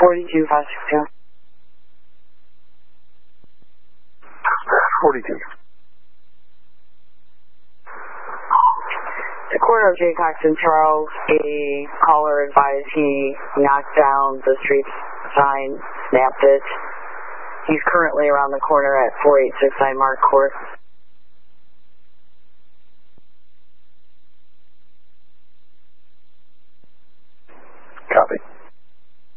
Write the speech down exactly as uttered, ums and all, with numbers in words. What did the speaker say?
forty-two, five six two. forty-two. The corner of Jaycox and Charles, a caller advised he knocked down the street sign, snapped it. He's currently around the corner at four eight six nine Mark Court.